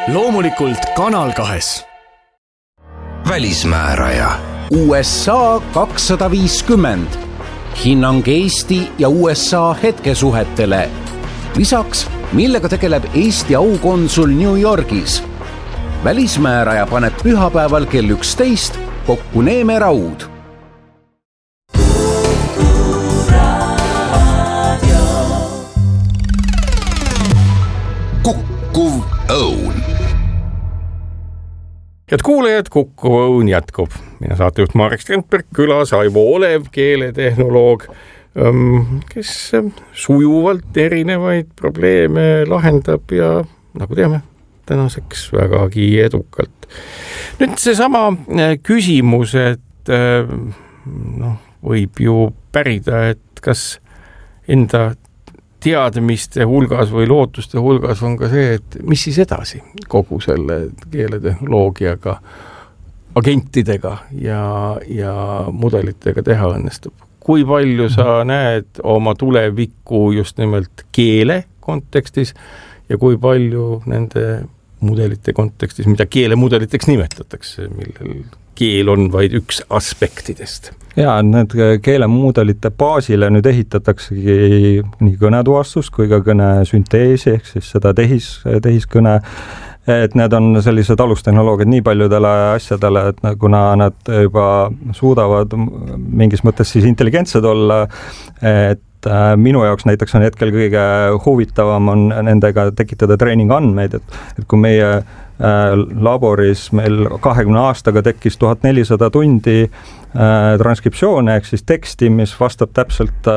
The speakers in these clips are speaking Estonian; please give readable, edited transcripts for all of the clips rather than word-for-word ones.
loomulikult Kanal 2. Välismääraja. USA 250. Hinnang Eesti ja USA hetkesuhetele. Lisaks, millega tegeleb Eesti aukonsul New Yorgis. Välismääraja paneb pühapäeval kell 11 kokku Neeme Raud. Kukkuv õun. Head kuulajad, Kukkuv õun jätkub. Mina saatejuht Marek Strandberg, külas Aivo Olev, keeletehnoloog, kes sujuvalt erinevaid probleeme lahendab ja nagu teame, tänaseks vägagi edukalt. Nüüd seesama küsimus, et võib ju pärida, et kas enda teadmiste hulgas või lootuste hulgas on ka see, et mis siis edasi kogu selle keeletehnoloogiaga, agentidega ja mudelitega teha õnnestub. Kui palju sa näed oma tulevikku just nimelt keele kontekstis ja kui palju nende mudelite kontekstis, mida keelemudeliteks nimetatakse, millel keel on vaid üks aspektidest? Ja, need keelemudelite baasile nüüd ehitataksegi nii kõnetuvastus kui ka kõnesünteesi, ehk siis seda tehiskõne, et need on sellised alustehnoloogiad nii paljudele asjadele, et kuna nad juba suudavad mingis mõttes siis intelligentsed olla, et minu jaoks näiteks on hetkel kõige huvitavam on nendega tekitada treeningandmeid, et kui meie laboris meil 20 aastaga tekkis 1400 tundi transkriptsioone, ehk siis teksti, mis vastab täpselt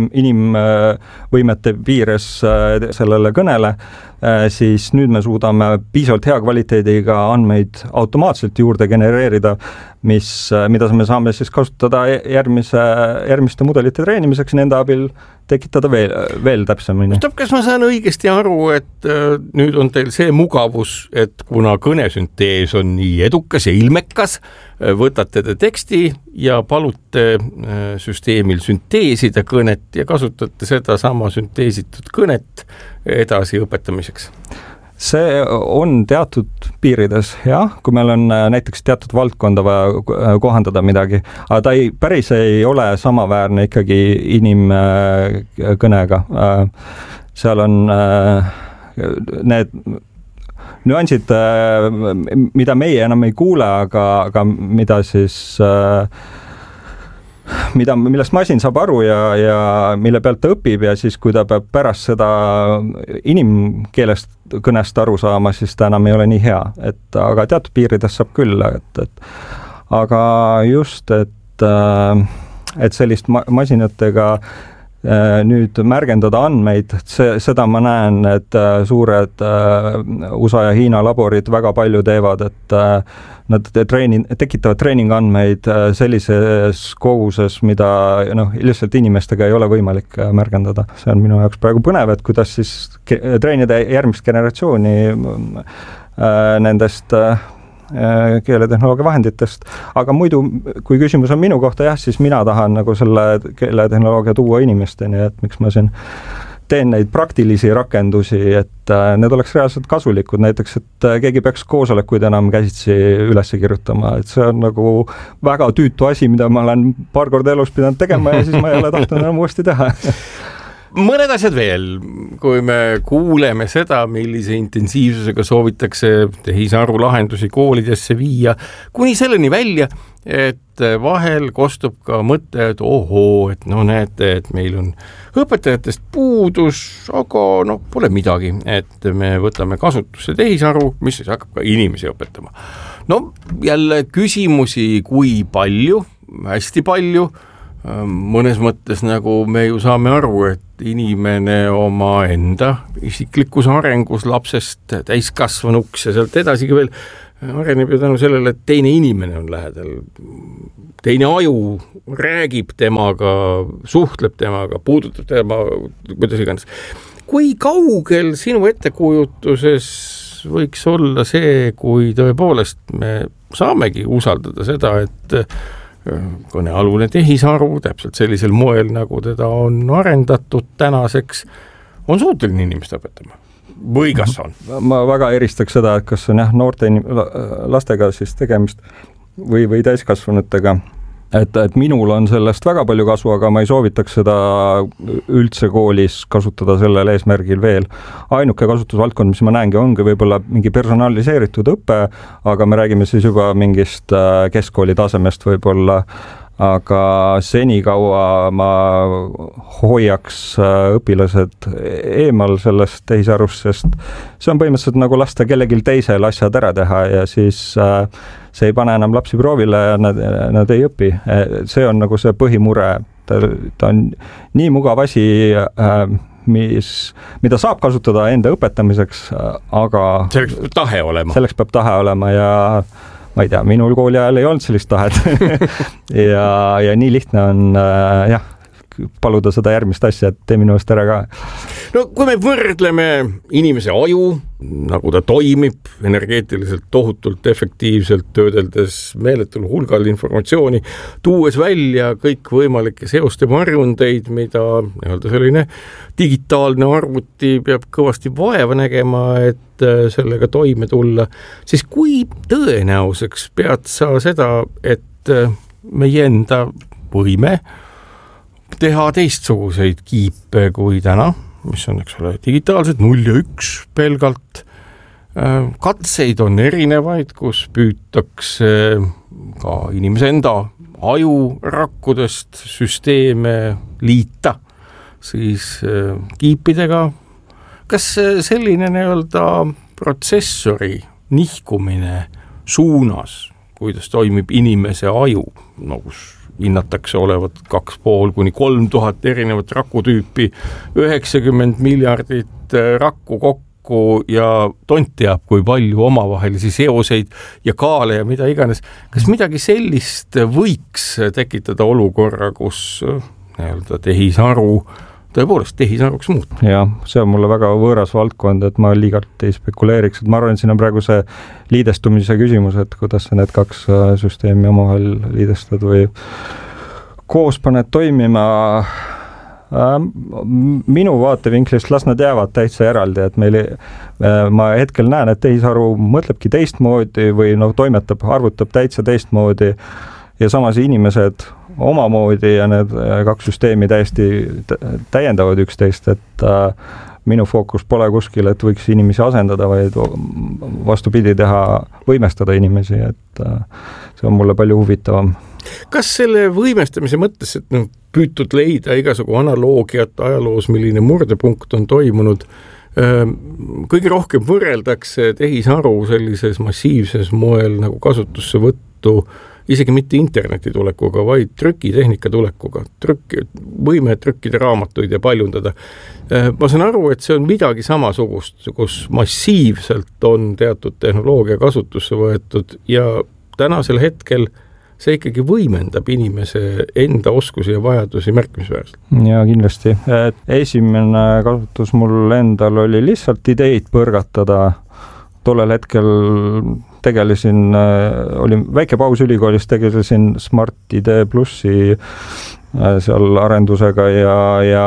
inimvõimete piires sellele kõnele, siis nüüd me suudame piisavalt hea kvaliteediga andmeid automaatselt juurde genereerida, mida me saame siis kasutada järgmiste mudelite treenimiseks, nende abil tekitada veel täpsemini. Kas ma saan õigesti aru, et nüüd on teil see mugavus, et kuna kõnesüntees on nii edukas ja ilmekas, võtate te teksti ja palute süsteemil sünteesida kõnet ja kasutate seda sama sünteesitud kõnet edasi õpetamiseks? See on teatud piirides, jah, kui meil on näiteks teatud valdkonda vaja kohandada midagi, aga ta päris ei ole samaväärne ikkagi inimkõnega. Seal on need nüansid, mida meie enam ei kuule, aga mida siis millest masin saab aru ja mille pealt ta õpib ja siis kui ta peab pärast seda inimkeelest kõnest aru saama, siis ta enam ei ole nii hea, aga teatud piirides saab küll, aga just, et sellist masinatega nüüd märgendada andmeid, seda ma näen, et suured USA ja Hiina laborid väga palju teevad, et nad tekitavad treeningandmeid sellises koguses, mida lihtsalt inimestega ei ole võimalik märgendada. See on minu jaoks praegu põnev, et kuidas siis treenida järgmist generatsiooni nendest keeletehnoloogia vahenditest, aga muidu, kui küsimus on minu kohta, jah, siis mina tahan nagu selle keeletehnoloogia tuua inimesteni, et miks ma siin teen neid praktilisi rakendusi, et need oleks reaalselt kasulikud, näiteks, et keegi peaks koosolekuid enam käsitsi üles kirjutama, et see on nagu väga tüütu asi, mida ma olen paar korda elus pidanud tegema ja siis ma ei ole tahtnud enam uuesti teha. Mõned asjad veel, kui me kuuleme seda, millise intensiivsusega soovitakse tehisaru lahendusi koolidesse viia, kuni selleni välja, et vahel kostub ka mõte, et et näete, et meil on õpetajatest puudus, aga pole midagi, et me võtame kasutusse tehisaru, mis siis hakkab ka inimesi õpetama. Jälle küsimusi, kui palju, hästi palju, mõnes mõttes nagu me ju saame aru, et inimene oma enda isiklikus arengus lapsest täiskasvanuks ja sealt edasigi veel areneb ju tänu sellele, et teine inimene on lähedal. Teine aju räägib temaga, suhtleb temaga, puudutab tema, kuidas iganes. Kui kaugel sinu ettekujutuses võiks olla see, kui tõepoolest me saamegi usaldada seda, et kõnealune tehisaru täpselt sellisel moel, nagu teda on arendatud tänaseks, on suuteline inimest õpetama? või kas on? Ma väga eristaks seda, et kas on noorte lastega siis tegemist või täiskasvanutega. Et minul on sellest väga palju kasu, aga ma ei soovitaks seda üldse koolis kasutada sellel eesmärgil veel. Ainuke kasutusvaldkond, mis ma näengi, ongi võib-olla mingi personaliseeritud õpe, aga me räägime siis juba mingist keskkooli tasemest võib-olla, aga senikaua ma hoiaks õpilased eemal sellest tehisarust, sest see on põhimõtteliselt nagu lasta kellelgi teisel asjad ära teha ja siis see ei pane enam lapsi proovile ja nad ei õpi. See on nagu see põhimure. Ta on nii mugav asi, mida saab kasutada enda õpetamiseks, aga selleks peab tahe olema. Selleks peab tahe olema ja ma ei tea, minul kooli ajal ei olnud sellist tahet ja nii lihtne on paluda seda järgmist asja, et tee minu eest ära ka. No kui me võrdleme inimese aju, nagu ta toimib energeetiliselt tohutult efektiivselt, töödeldes meeletul hulgal informatsiooni, tuues välja kõik võimalikke seoste varjundeid, mida selline digitaalne arvuti peab kõvasti vaeva nägema, et sellega toime tulla, siis kui tõenäoseks pead sa seda, et meie enda võime teha teistsuguseid kiipe kui täna, mis on digitaalsed 0 ja 1 pelgalt. Katseid on erinevaid, kus püütakse ka inimese enda ajurakkudest süsteeme liita siis kiipidega. Kas selline protsessori nihkumine suunas, kuidas toimib inimese aju, kus hinnatakse olevat 2,5 kuni 3000 erinevat rakutüüpi, 90 miljardit rakku kokku ja tont teab, kui palju omavahelisi seoseid ja kaale ja mida iganes. Kas midagi sellist võiks tekitada olukorra, kus tehisaru tõepoolest tehisaruks muuta? Jah, see on mulle väga võõras valdkond, et ma liigalt ei spekuleeriks, et ma arvan, et siin on praegu see liidestumise küsimus, et kuidas sa need kaks süsteemi omavahel liidestad või koos paned toimima. Minu vaatevinklist las nad jäävad täitsa eraldi, et ma hetkel näen, et tehisaru mõtlebki teistmoodi või toimetab, arvutab täitsa teistmoodi ja samas inimesed omamoodi ja need kaks süsteemi täiesti täiendavad üksteist, et minu fookus pole kuskil, et võiks inimesi asendada, vaid vastupidi teha, võimestada inimesi, et see on mulle palju huvitavam. Kas selle võimestamise mõttes, et püütud leida igasugu analoogiat ajaloos, milline murdepunkt on toimunud, kõige rohkem võrreldakse tehisaru sellises massiivses moel nagu kasutusse võttu isegi mitte interneti tulekuga, vaid trükitehnika tulekuga, võime trükkida raamatuid ja paljundada. Ma saan aru, et see on midagi samasugust, kus massiivselt on teatud tehnoloogia kasutusse võetud ja tänasel hetkel see ikkagi võimendab inimese enda oskusi ja vajadusi märkimisväärselt. Ja kindlasti. Esimene kasutus mul endal oli lihtsalt ideid põrgatada. Tollel hetkel tegelesin, oli väike paus ülikoolis, tegelesin Smart ID Plussi seal arendusega ja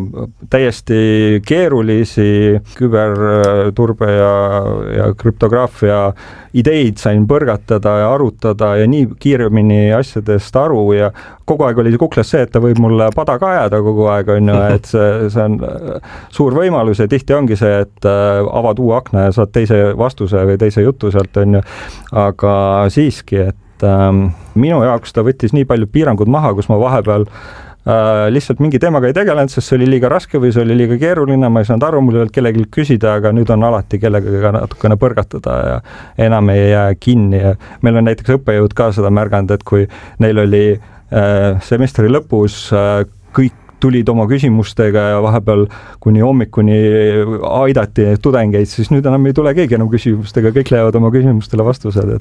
täiesti keerulisi küberturbe ja krüptograafia ideid sain põrgatada ja arutada ja nii kiiremini asjadest aru ja kogu aeg oli kuklas see, et ta võib mulle pada ka ajada kogu aeg, et see on suur võimalus ja tihti ongi see, et avad uue akna ja saad teise vastuse või teise jutu sealt, aga siiski, et minu jaoks ta võttis nii palju piirangud maha, kus ma vahepeal lihtsalt mingi teemaga ei tegelenud, sest see oli liiga raske või see oli liiga keeruline, ma ei saanud aru, mul ei olnud kellelgi küsida, aga nüüd on alati kellegagi natukene põrgatada ja enam ei jää kinni. Ja meil on näiteks õppejõud ka seda märganud, et kui neil oli semestri lõpus kõik tulid oma küsimustega ja vahepeal kuni hommikuni aidati tudengeid, siis nüüd enam ei tule keegi enam küsimustega, kõik leiavad oma küsimustele vastused,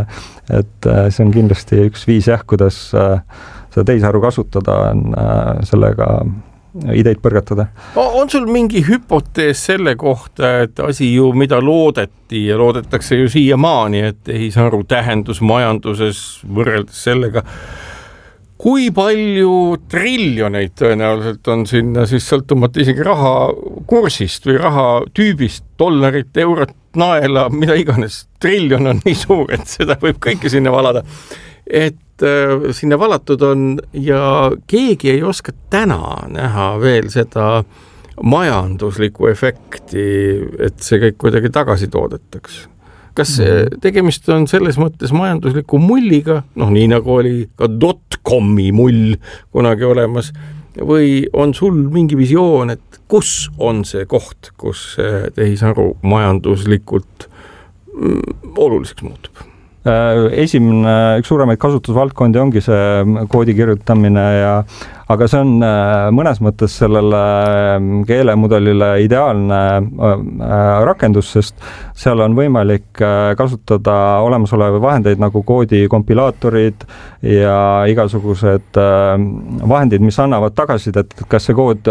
et see on kindlasti üks viis kuidas seda tehisaru kasutada, sellega ideid põrgatada. On sul mingi hüpotees selle kohta, et asi ju mida loodeti ja loodetakse ju siiamaani, et tehisaru tähendus majanduses võrreldes sellega, kui palju triljoneid tõenäoliselt on sinna siis sõltumata isegi raha kursist või raha tüübist, dollarit, eurot, naela, mida iganes, triljon on nii suur, et seda võib kõike sinna valada. Et sinna valatud on ja keegi ei oska täna näha veel seda majanduslikku efekti, et see kõik kuidagi tagasi toodetakse. Kas tegemist on selles mõttes majandusliku mulliga, nii nagu oli ka .comi mull kunagi olemas, või on sul mingi visioon, et kus on see koht, kus tehisaru majanduslikult oluliseks muutub? Esimene, üks suuremaid kasutusvaldkondi ongi see koodi kirjutamine aga see on mõnes mõttes sellele keelemudelile ideaalne rakendus, sest seal on võimalik kasutada olemasolevaid vahendeid nagu koodi kompilaatorid ja igasugused vahendid, mis annavad tagasisidet, kas see kood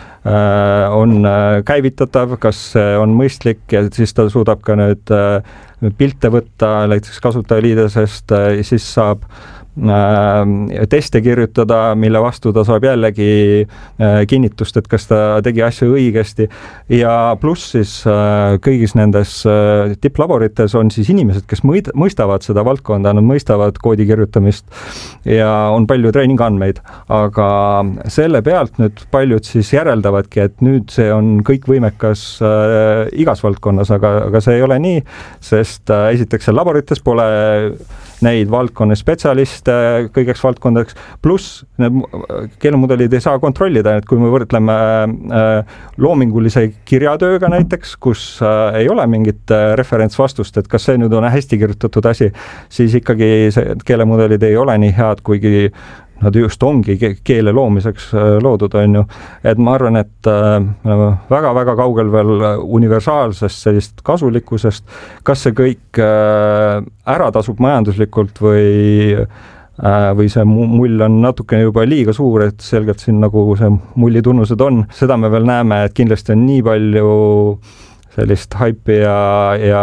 on käivitatav, kas see on mõistlik ja siis ta suudab ka nüüd pilte võtta näiteks kasutajaliidesest, siis saab teste kirjutada, mille vastu ta saab jällegi kinnitust, et kas ta tegi asju õigesti ja pluss siis kõigis nendes tipplaborites on siis inimesed, kes mõistavad seda valdkonda, nad mõistavad koodi kirjutamist ja on palju treeningandmeid, aga selle pealt nüüd paljud siis järeldavadki, et nüüd see on kõik võimekas igas valdkonnas, aga see ei ole nii, sest esiteks laborites pole neid valdkonna spetsialiste kõigeks valdkondadeks, pluss need keelemudelid ei saa kontrollida, et kui me võrdleme loomingulise kirjatööga näiteks, kus ei ole mingit referentsvastust, et kas see nüüd on hästi kirjutatud asi, siis ikkagi keelemudelid ei ole nii head, kuigi nad just ongi keele loomiseks loodud, on ju. Et ma arvan, et väga-väga kaugel veel universaalsest sellist kasulikkusest, kas see kõik ära tasub majanduslikult või see mull on natuke juba liiga suur, et selgelt siin nagu see mulli tunnused on. Seda me veel näeme, et kindlasti on nii palju sellist haipi ja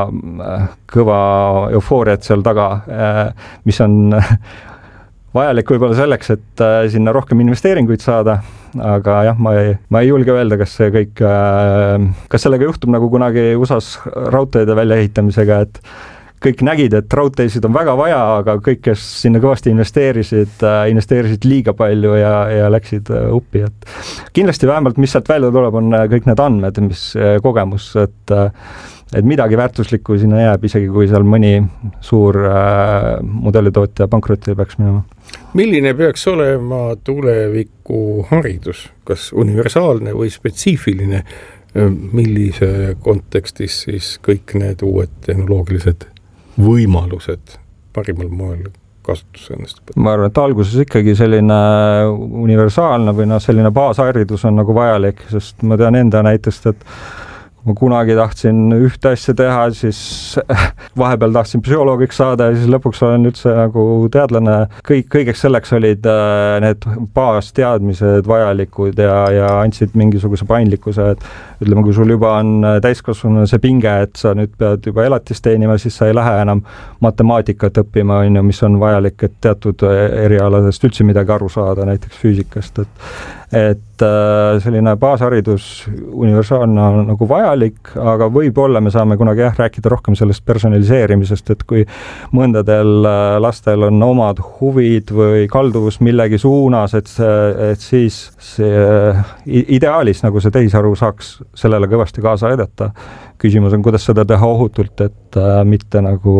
kõva eufooriat seal taga, mis on vajalik võib-olla selleks, et sinna rohkem investeeringuid saada, aga jah, ma ei julge öelda, kas see kõik, kas sellega juhtub nagu kunagi USAs raudteede väljaehitamisega, et kõik nägid, et raudteesid on väga vaja, aga kõik, kes sinna kõvasti investeerisid liiga palju ja läksid uppi. Et kindlasti vähemalt, mis sealt välja tuleb, on kõik need andmed, mis kogemus, et midagi väärtuslikku sinna jääb, isegi kui seal mõni suur mudelitootja pankrotti peaks minema. Milline peaks olema tuleviku haridus? Kas universaalne või spetsiifiline? Millise kontekstis siis kõik need uued tehnoloogilised võimalused parimal moel kasutusse õnnestub? Ma arvan, et alguses ikkagi selline universaalne või selline baasharidus on nagu vajalik, sest ma tean enda näitest, et ma kunagi tahtsin ühte asja teha, siis vahepeal tahtsin psühholoogiks saada ja siis lõpuks olen üldse nagu teadlane. Kõigeks selleks olid need baasteadmised vajalikud ja andsid mingisuguse paindlikkuse, et ütleme, kui sul juba on täiskasvanu see pinge, et sa nüüd pead juba elatist teenima, siis sa ei lähe enam matemaatikat õppima, mis on vajalik, et teatud erialadest üldse midagi aru saada, näiteks füüsikast, et selline baasharidus universaalne on nagu vajalik, aga võib-olla me saame kunagi rääkida rohkem sellest personaliseerimisest, et kui mõndadel lastel on omad huvid või kalduvus millegi suunas, et siis see ideaalis nagu see tehisaru saaks sellele kõvasti kaasa aidata. Küsimus on, kuidas seda teha ohutult, et mitte nagu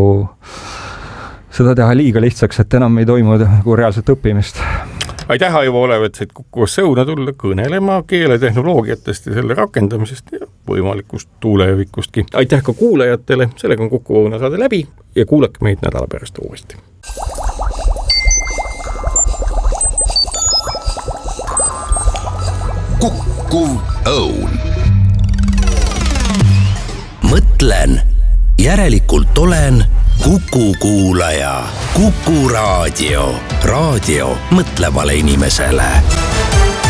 seda teha liiga lihtsaks, et enam ei toimu nagu reaalset õppimist. Aitäh, Aivo Olev, et said koos Õuna tulla kõnelema keeletehnoloogiatest ja selle rakendamisest ja võimalikust tulevikustki. Aitäh ka kuulajatele, sellega on Kuku Õuna saade läbi ja kuulake meid nädala pärast uuesti. Kuku Õun. Mõtlen, järelikult olen Kuku kuulaja. Kuku raadio. Raadio mõtlevale inimesele.